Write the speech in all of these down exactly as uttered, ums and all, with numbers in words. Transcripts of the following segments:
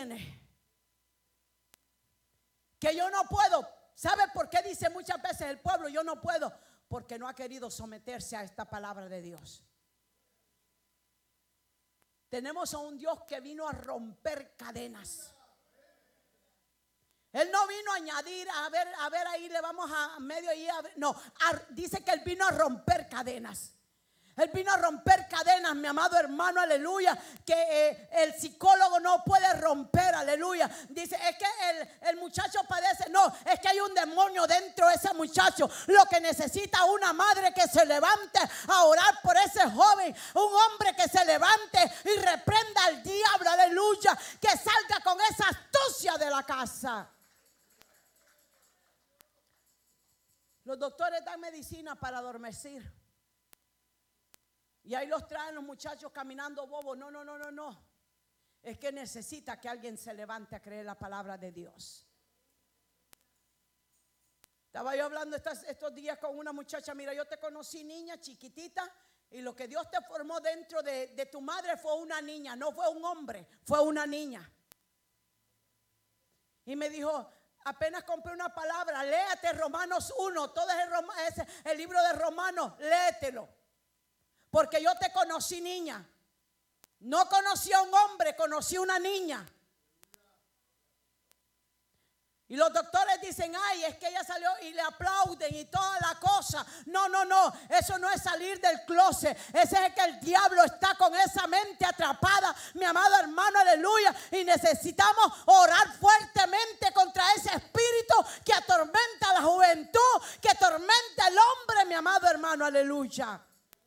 tiene. Que yo no puedo. ¿Sabe por qué dice muchas veces el pueblo yo no puedo? Porque no ha querido someterse a esta palabra de Dios. Tenemos a un Dios que vino a romper cadenas. Él no vino a añadir, a ver, a ver ahí le vamos a medio y a ver, no, a, dice que Él vino a romper cadenas. Él vino a romper cadenas, mi amado hermano, aleluya, que eh, el psicólogo no puede romper, aleluya. Dice, es que el, el muchacho padece, no, es que hay un demonio dentro de ese muchacho. Lo que necesita una madre que se levante a orar por ese joven, un hombre que se levante y reprenda al diablo, aleluya, que salga con esa astucia de la casa. Los doctores dan medicina para adormecer. Y ahí los traen los muchachos caminando bobos. No, no, no, no, no. Es que necesita que alguien se levante a creer la palabra de Dios. Estaba yo hablando estos, estos días con una muchacha. Mira, yo te conocí niña, chiquitita. Y lo que Dios te formó dentro de, de tu madre fue una niña. No fue un hombre, fue una niña. Y me dijo, apenas compré una palabra. Léate Romanos uno. Todo es el, Roma, es el libro de Romanos. Léetelo. Porque yo te conocí niña. No conocí a un hombre, conocí a una niña. Y los doctores dicen, ay, es que ella salió y le aplauden y toda la cosa. No, no, no, eso no es salir del closet. Ese es que el diablo está con esa mente atrapada, mi amado hermano, aleluya. Y necesitamos orar fuertemente contra ese espíritu que atormenta a la juventud, que atormenta al hombre, mi amado hermano, aleluya.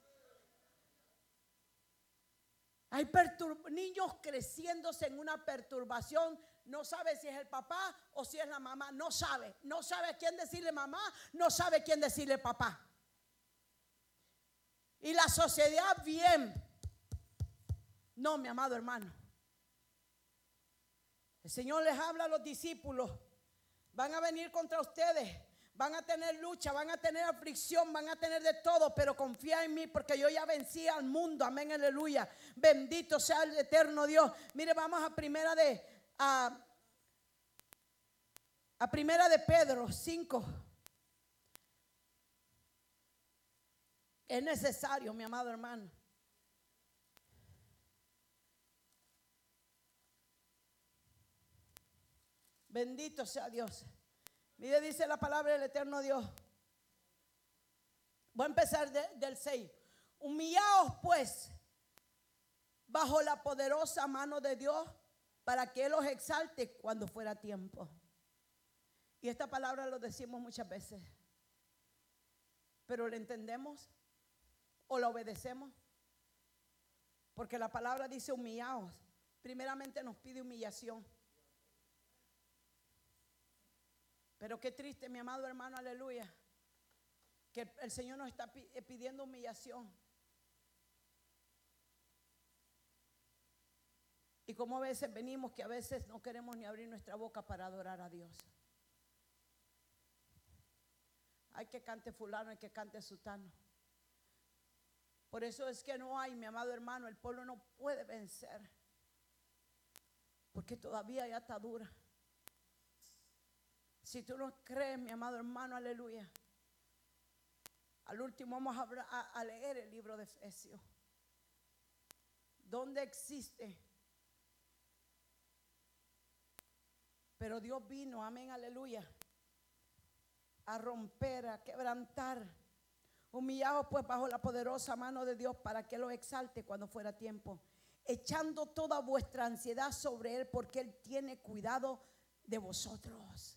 Hay niños creciéndose en una perturbación. No sabe si es el papá o si es la mamá. No sabe. No sabe a quién decirle mamá. No sabe a quién decirle papá. Y la sociedad bien. No, mi amado hermano. El Señor les habla a los discípulos. Van a venir contra ustedes. Van a tener lucha, van a tener aflicción, van a tener de todo, pero confía en mí porque yo ya vencí al mundo. Amén, aleluya. Bendito sea el eterno Dios. Mire, vamos a primera de a, a primera de Pedro cinco. Es necesario, mi amado hermano. Bendito sea Dios. Mire, dice la palabra del eterno Dios. Voy a empezar de, del seis. Humillaos pues bajo la poderosa mano de Dios para que Él os exalte cuando fuera tiempo. Y esta palabra lo decimos muchas veces. Pero ¿la entendemos o la obedecemos? Porque la palabra dice humillaos. Primeramente nos pide humillación. Pero qué triste, mi amado hermano, aleluya, que el Señor nos está pidiendo humillación. Y como a veces venimos que a veces no queremos ni abrir nuestra boca para adorar a Dios. Hay que cante fulano, hay que cante sutano. Por eso es que no hay, mi amado hermano, el pueblo no puede vencer. Porque todavía hay atadura. Si tú no crees, mi amado hermano, aleluya. Al último vamos a, a, a leer el libro de Efesios. Donde existe. Pero Dios vino, amén, aleluya, a romper, a quebrantar. Humillados pues bajo la poderosa mano de Dios para que lo exalte cuando fuera tiempo. Echando toda vuestra ansiedad sobre Él porque Él tiene cuidado de vosotros.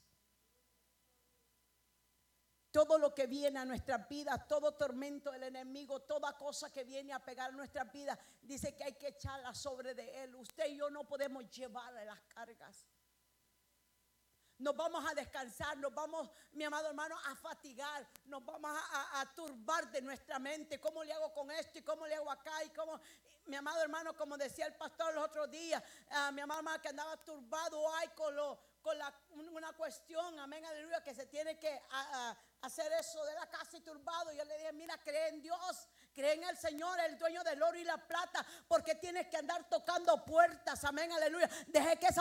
Todo lo que viene a nuestras vidas, todo tormento del enemigo, toda cosa que viene a pegar nuestras vidas, dice que hay que echarla sobre de Él. Usted y yo no podemos llevarle las cargas. Nos vamos a descansar, nos vamos, mi amado hermano, a fatigar, nos vamos a, a, a turbar de nuestra mente. ¿Cómo le hago con esto y cómo le hago acá? Y cómo, mi amado hermano, como decía el pastor los otros días, uh, mi amado hermano que andaba turbado, ay, con, lo, con la, una cuestión, amén, aleluya, que se tiene que a, a, hacer eso de la casa y turbado. Y yo le dije, mira, cree en Dios, cree en el Señor, el dueño del oro y la plata, porque tienes que andar tocando puertas, amén, aleluya. Deje que esa